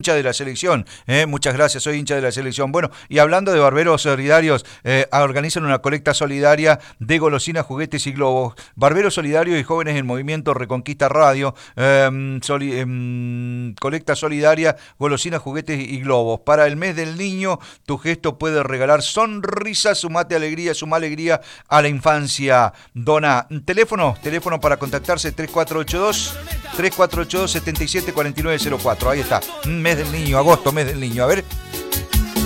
hincha de la selección. Muchas gracias, soy hincha de la selección. Bueno, y hablando de barberos solidarios, organizan una colecta solidaria de golosinas, juguetes y globos. Barberos solidarios y jóvenes en movimiento Reconquista Radio. Colecta solidaria, golosinas, juguetes y globos. Para el mes del niño, tu gesto puede regalar sonrisas, sumate alegría, suma alegría a la infancia. Dona. Teléfono para contactarse 3482 774904. Ahí está. Mes del niño, agosto, mes del niño. A ver.